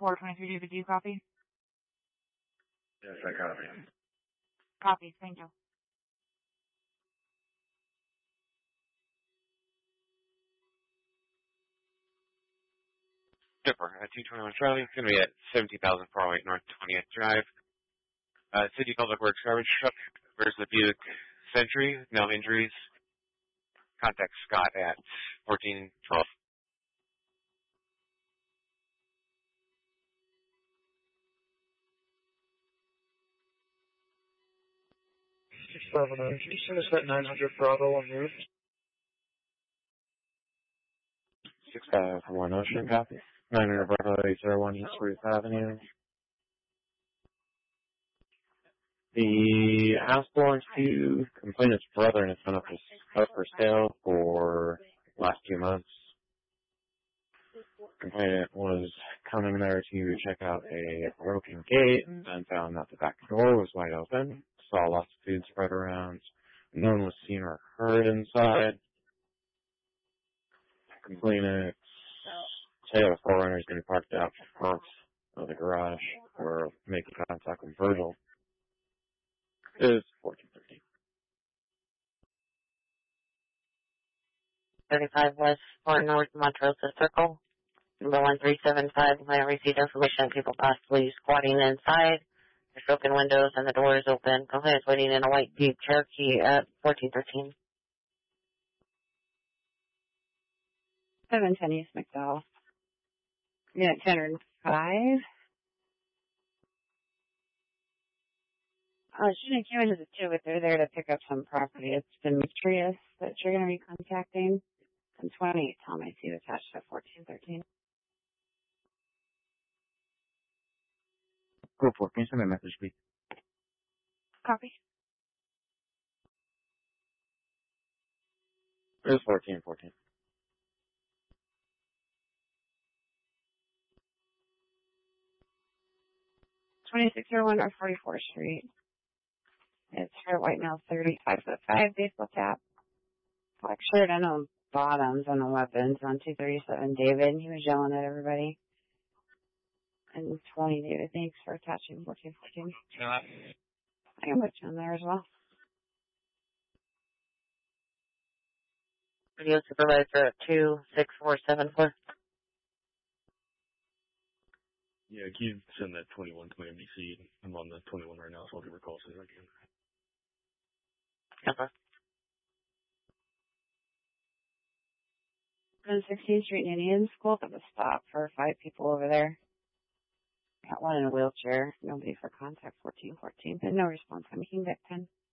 423 David, do you copy? Yes, I copy. Copy, thank you. Dipper, at 221 Charlie, it's going to be at 17,408 North 20th Drive. City Public Works garbage truck versus the Buick Century, no injuries. Contact Scott at 1412. Can you send us that 900 Bravo on roof? 6541 Ocean, copy. 900 Bravo 801 East Ruth Avenue. The house belongs to complainant's brother, and it's been up for sale for the last 2 months. Complainant was coming there to check out a broken gate and found that the back door was wide open. Saw lots of food spread around. No one was seen or heard inside. Complainant said a 4Runner is going to be parked out front of the garage. We're making contact with Virgil. It is 1413. 35 West 4 North Montrose Circle. Number 1375. I received information that people possibly squatting inside. There's broken windows and the door is open. Complainant's waiting in a white Jeep Cherokee at 1413. 710 East McDowell. Unit 1005. Shouldn't came into the 2, but they're there to pick up some property. It's Demetrius that you're going to be contacting. And 28 Tom, I see attached at 1413. Go for it. Can you send me a message, please? Copy. It is 1414. 2601 North 44th Street. It's for white male 35'5", baseball cap. Black shirt and no bottoms on the weapons on 237 David. He was yelling at everybody. And 20 David, thanks for attaching 1414. I can put you on there as well. Video supervisor at 26474. Yeah, can you send that 21 to NBC? I'm on the 21 right now, so I'll give her a call as soon as I can. Okay. On 16th Street Indian School, there's a stop for 5 people over there. Got one in a wheelchair. Nobody for contact 1414, but no response. I'm making back 10.